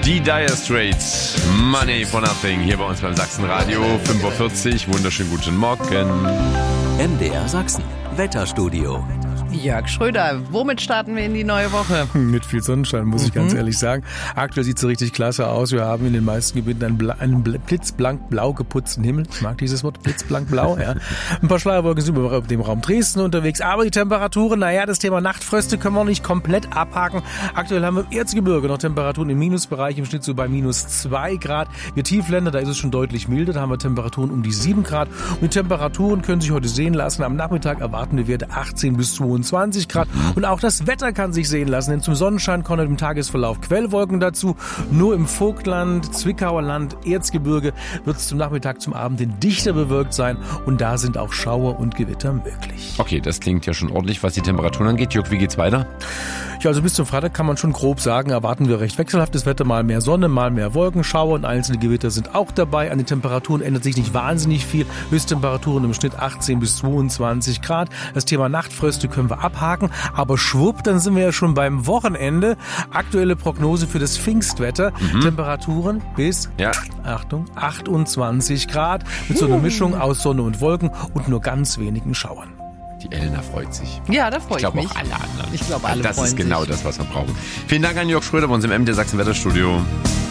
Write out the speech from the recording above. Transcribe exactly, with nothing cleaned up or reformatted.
Die Dire Straits, Money for Nothing, hier bei uns beim Sachsenradio, fünf Uhr vierzig, wunderschönen guten Morgen. M D R Sachsen, Wetterstudio. Jörg Schröder, womit starten wir in die neue Woche? Mit viel Sonnenschein, muss ich mhm. ganz ehrlich sagen. Aktuell sieht es richtig klasse aus. Wir haben in den meisten Gebieten einen, Bla- einen blitzblank blau geputzten Himmel. Ich mag dieses Wort, blitzblank blau. Ja. Ein paar Schleierwolken sind über dem Raum Dresden unterwegs. Aber die Temperaturen, naja, das Thema Nachtfröste können wir nicht komplett abhaken. Aktuell haben wir im Erzgebirge noch Temperaturen im Minusbereich, im Schnitt so bei minus zwei Grad. Wir Tiefländer, da ist es schon deutlich milder. Da haben wir Temperaturen um die sieben Grad. Und die Temperaturen können sich heute sehen lassen. Am Nachmittag erwarten wir Werte achtzehn bis zweiundzwanzig Grad. Und auch das Wetter kann sich sehen lassen, denn zum Sonnenschein kommen im Tagesverlauf Quellwolken dazu. Nur im Vogtland, Zwickauer Land, Erzgebirge wird es zum Nachmittag, zum Abend hin dichter bewölkt sein und da sind auch Schauer und Gewitter möglich. Okay, das klingt ja schon ordentlich, was die Temperaturen angeht. Jörg, wie geht's weiter? Ja, also bis zum Freitag kann man schon grob sagen, erwarten wir recht wechselhaftes Wetter, mal mehr Sonne, mal mehr Wolken, Schauer und einzelne Gewitter sind auch dabei. An den Temperaturen ändert sich nicht wahnsinnig viel. Höchsttemperaturen im Schnitt achtzehn bis zweiundzwanzig Grad. Das Thema Nachtfröste können wir abhaken, aber schwupp, dann sind wir ja schon beim Wochenende. Aktuelle Prognose für das Pfingstwetter. Mhm. Temperaturen bis, ja. Achtung, achtundzwanzig Grad mit so einer Mischung aus Sonne und Wolken und nur ganz wenigen Schauern. Die Elena freut sich. Ja, da freue ich, ich mich. Ich glaube auch alle anderen. Ich glaube, alle das freuen ist genau sich. das, was wir brauchen. Vielen Dank an Jörg Schröder bei uns im M D R Sachsen Wetterstudio.